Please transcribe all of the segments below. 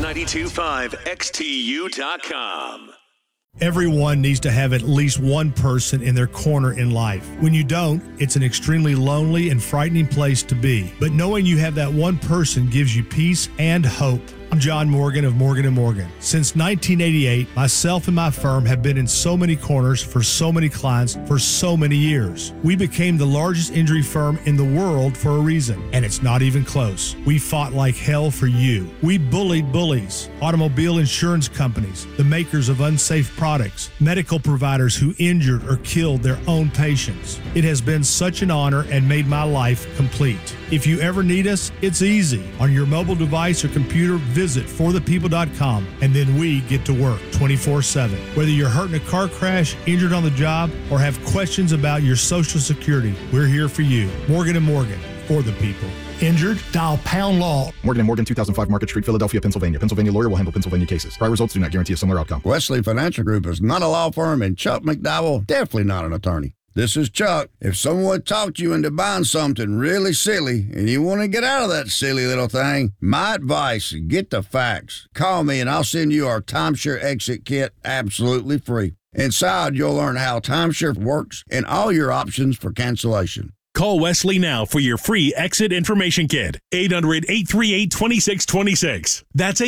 925XTU.com. Everyone needs to have at least one person in their corner in life. When you don't, it's an extremely lonely and frightening place to be. But knowing you have that one person gives you peace and hope. I'm John Morgan of Morgan & Morgan. Since 1988, myself and my firm have been in so many corners for so many clients for so many years. We became the largest injury firm in the world for a reason, and it's not even close. We fought like hell for you. We bullied bullies, automobile insurance companies, the makers of unsafe products, medical providers who injured or killed their own patients. It has been such an honor and made my life complete. If you ever need us, it's easy. On your mobile device or computer, visit forthepeople.com, and then we get to work 24/7. Whether you're hurt in a car crash, injured on the job, or have questions about your Social Security, we're here for you. Morgan & Morgan, for the people. Injured? Dial Pound Law. Morgan & Morgan, 2005 Market Street, Philadelphia, Pennsylvania. Pennsylvania lawyer will handle Pennsylvania cases. Prior results do not guarantee a similar outcome. Wesley Financial Group is not a law firm, and Chuck McDowell, definitely not an attorney. This is Chuck. If someone talked you into buying something really silly and you want to get out of that silly little thing, my advice, get the facts. Call me and I'll send you our timeshare exit kit absolutely free. Inside, you'll learn how timeshare works and all your options for cancellation. Call Wesley now for your free exit information kit. 800-838-2626. That's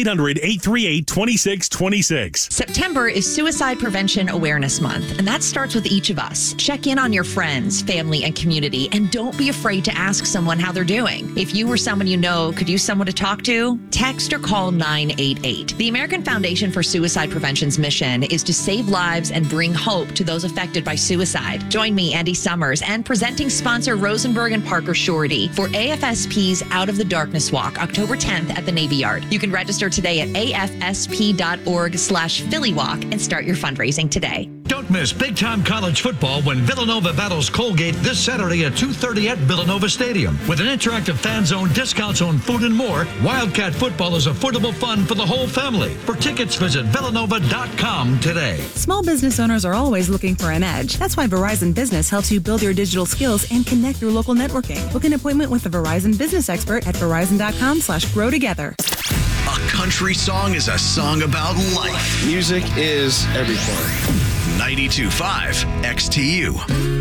800-838-2626. September is Suicide Prevention Awareness Month, and that starts with each of us. Check in on your friends, family, and community, and don't be afraid to ask someone how they're doing. If you or someone you know could use someone to talk to, text or call 988. The American Foundation for Suicide Prevention's mission is to save lives and bring hope to those affected by suicide. Join me, Andy Summers, and presenting sponsor Rosenberg and Parker Surety for AFSP's Out of the Darkness Walk, October 10th at the Navy Yard. You can register today at afsp.org/Philly Walk and start your fundraising today. Don't miss big-time college football when Villanova battles Colgate this Saturday at 2:30 at Villanova Stadium. With an interactive fan zone, discounts on food and more, Wildcat football is affordable fun for the whole family. For tickets, visit villanova.com today. Small business owners are always looking for an edge. That's why Verizon Business helps you build your digital skills and connect through local networking. Book an appointment with a Verizon business expert at verizon.com/grow together. A country song is a song about life. Music is everything. 92.5 XTU.